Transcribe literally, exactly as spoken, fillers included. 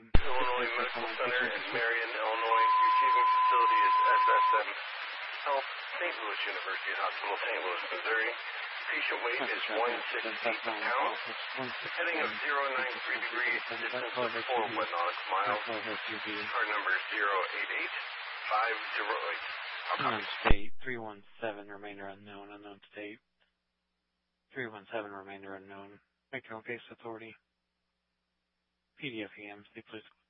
Illinois Medical Center in Marion, Illinois. Receiving facility is S S M Health, Saint Louis University Hospital, Saint Louis, Missouri. Patient weight is one hundred sixty-eight pounds. Heading of zero nine three degrees, distance of four wet nautical miles. Card number zero eight eight five zero eight. Unknown state, three one seven, remainder unknown, unknown state. three one seven, remainder unknown. Make your own case authority. P D F E M C, please.